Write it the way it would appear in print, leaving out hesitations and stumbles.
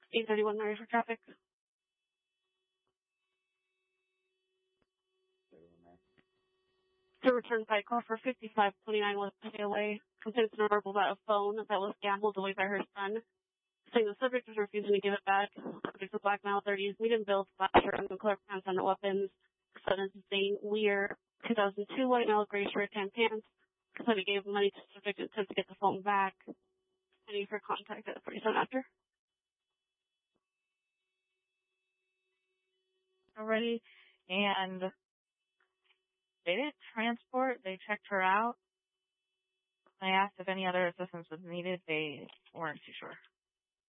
831 Mary for traffic. To return Pike call for 5529 West Payaway. Complaints notable about a phone that was gambled away by her son. Saying the subject was refusing to give it back. Subject was black male 30s, medium build, flasher, and clear pants on the weapons. Son is saying Weir, 2002 white male, gray shirt, tan pants. So he gave money to subject and attempted to get the phone back. Any for contact at 47 after. Already, and they didn't transport. They checked her out. I asked if any other assistance was needed. They weren't too sure.